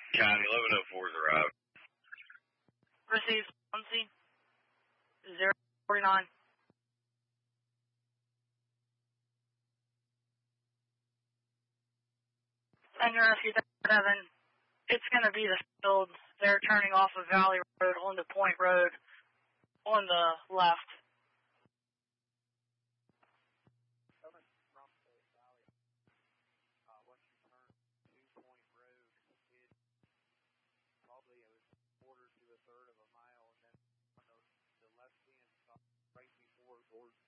County 1104 is a route. Received 049. And Rescue 7, it's going to be the fields. They're turning off of Valley Road onto Point Road on the left. Coming from the Valley, once you turn to Point Road, it's probably a quarter to a third of a mile, and then on the left hand side, right before